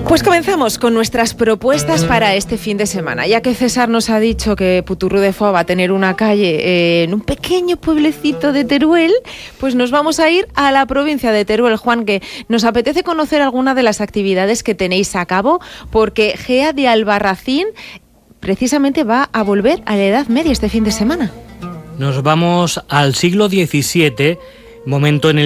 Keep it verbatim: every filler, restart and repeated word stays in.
Pues comenzamos con nuestras propuestas para este fin de semana. Ya que César nos ha dicho que Puturru de Foix va a tener una calle eh, en un pequeño pueblecito de Teruel, pues nos vamos a ir a la provincia de Teruel. Juan, que nos apetece conocer alguna de las actividades que tenéis a cabo, porque Gea de Albarracín precisamente va a volver a la Edad Media este fin de semana. Nos vamos al siglo diecisiete, momento en el